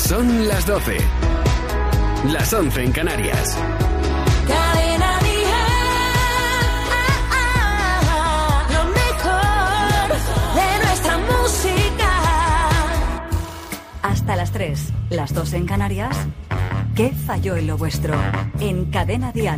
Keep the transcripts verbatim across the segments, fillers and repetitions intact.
Son las doce. Las once en Canarias. Cadena Dial, lo mejor de nuestra música. Hasta las tres, las dos en Canarias. ¿Qué falló en lo vuestro? En Cadena Dial.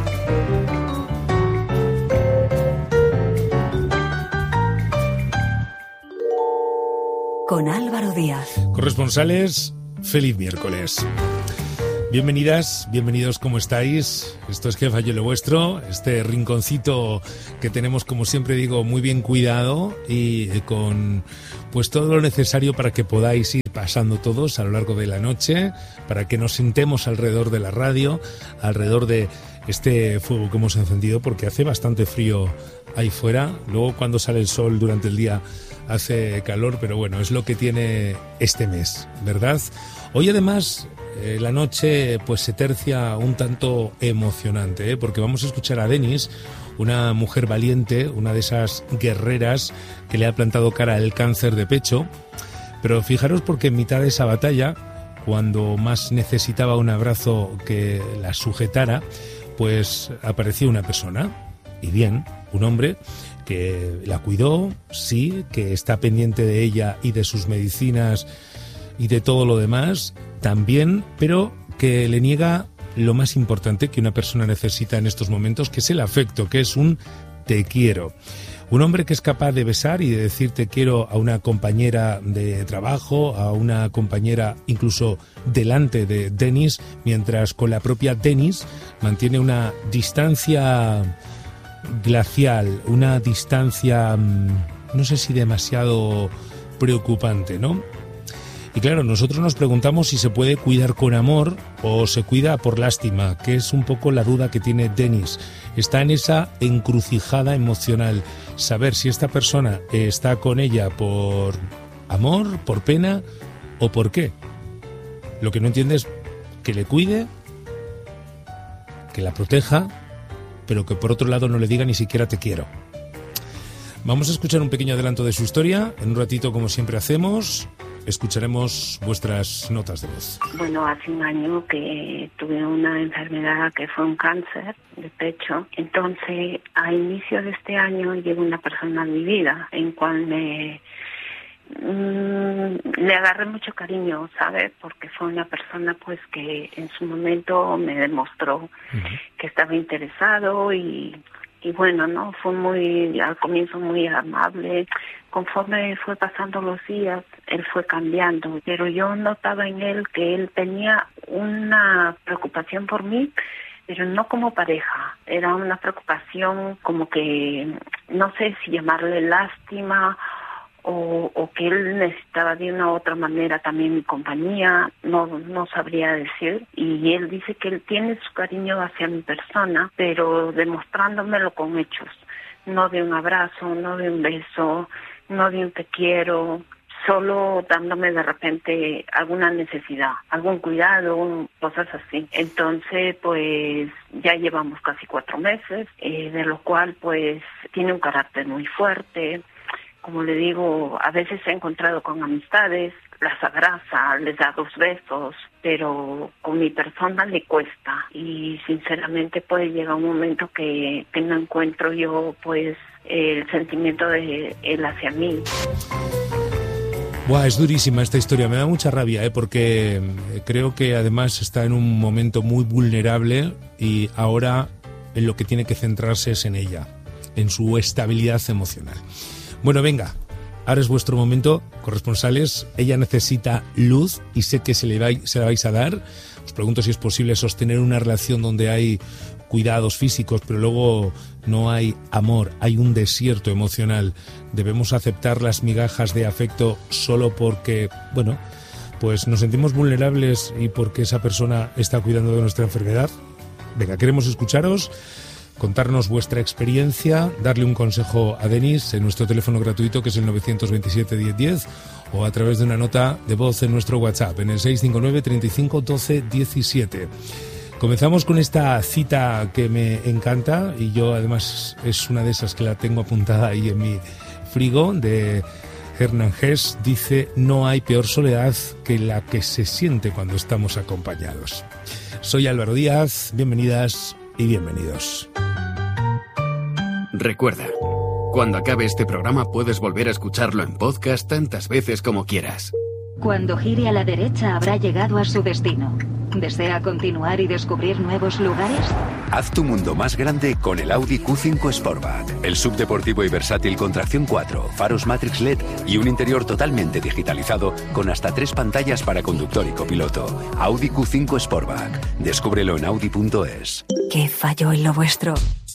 Con Álvaro Díaz. Corresponsales, feliz miércoles. Bienvenidas, bienvenidos, ¿cómo estáis? Esto es ¿Qué falló en lo vuestro? Este rinconcito que tenemos, como siempre digo, muy bien cuidado y con pues todo lo necesario para que podáis ir pasando todos a lo largo de la noche, para que nos sentemos alrededor de la radio, alrededor de este fuego que hemos encendido, porque hace bastante frío ahí fuera. Luego cuando sale el sol durante el día hace calor, pero bueno, es lo que tiene este mes, ¿verdad? Hoy además eh, la noche pues se tercia un tanto emocionante, ¿eh? Porque vamos a escuchar a Denis, una mujer valiente, una de esas guerreras que le ha plantado cara al cáncer de pecho. Pero fijaros, porque en mitad de esa batalla, cuando más necesitaba un abrazo que la sujetara, pues apareció una persona, y bien, un hombre que la cuidó, sí, que está pendiente de ella y de sus medicinas y de todo lo demás, también, pero que le niega lo más importante que una persona necesita en estos momentos, que es el afecto, que es un te quiero. Un hombre que es capaz de besar y de decir te quiero a una compañera de trabajo, a una compañera incluso delante de Denis, mientras con la propia Denis mantiene una distancia glacial, una distancia, no sé si demasiado preocupante, ¿no? Y claro, nosotros nos preguntamos si se puede cuidar con amor o se cuida por lástima, que es un poco la duda que tiene Denis. Está en esa encrucijada emocional, saber si esta persona está con ella por amor, por pena o por qué. Lo que no entiende es que le cuide, que la proteja, pero que por otro lado no le diga ni siquiera te quiero. Vamos a escuchar un pequeño adelanto de su historia. En un ratito, como siempre hacemos, escucharemos vuestras notas de voz. Bueno, hace un año que tuve una enfermedad que fue un cáncer de pecho. Entonces, a inicio de este año llegó una persona a mi vida en cual me mmm, le agarré mucho cariño, ¿sabes? Porque fue una persona pues que en su momento me demostró uh-huh. que estaba interesado y Y bueno, no, fue muy, al comienzo muy amable. Conforme fue pasando los días, él fue cambiando. Pero yo notaba en él que él tenía una preocupación por mí, pero no como pareja. Era una preocupación como que, no sé si llamarle lástima o, o que él necesitaba de una u otra manera también mi compañía, no no sabría decir. Y él dice que él tiene su cariño hacia mi persona, pero demostrándomelo con hechos, no de un abrazo, no de un beso, no de un te quiero, solo dándome de repente alguna necesidad, algún cuidado, cosas así. Entonces, pues ya llevamos casi cuatro meses, eh, de lo cual pues tiene un carácter muy fuerte. Como le digo, a veces he encontrado con amistades, las abraza, les da dos besos, pero con mi persona le cuesta. Y sinceramente puede llegar un momento que, que no encuentro yo pues el sentimiento de él hacia mí. Buah, es durísima esta historia, me da mucha rabia, ¿eh? Porque creo que además está en un momento muy vulnerable y ahora en lo que tiene que centrarse es en ella, en su estabilidad emocional. Bueno, venga, ahora es vuestro momento, corresponsales. Ella necesita luz y sé que se, le va, se la vais a dar. Os pregunto si es posible sostener una relación donde hay cuidados físicos, pero luego no hay amor, hay un desierto emocional. Debemos aceptar las migajas de afecto solo porque, bueno, pues nos sentimos vulnerables y porque esa persona está cuidando de nuestra enfermedad. Venga, queremos escucharos, contarnos vuestra experiencia, darle un consejo a Denis en nuestro teléfono gratuito, que es el nueve dos siete, diez diez, o a través de una nota de voz en nuestro WhatsApp, en el seis cinco nueve, treinta y cinco, doce, diecisiete. Comenzamos con esta cita que me encanta, y yo además es una de esas que la tengo apuntada ahí en mi frigo, de Hernán Hesse dice: no hay peor soledad que la que se siente cuando estamos acompañados. Soy Álvaro Díaz, bienvenidas y bienvenidos. Recuerda, cuando acabe este programa puedes volver a escucharlo en podcast tantas veces como quieras. Cuando gire a la derecha habrá llegado a su destino. ¿Desea continuar y descubrir nuevos lugares? Haz tu mundo más grande con el Audi Q cinco Sportback. El subdeportivo y versátil con tracción cuatro, faros Matrix L E D y un interior totalmente digitalizado con hasta tres pantallas para conductor y copiloto. Audi Q cinco Sportback. Descúbrelo en audi punto es. ¿Qué falló en lo vuestro?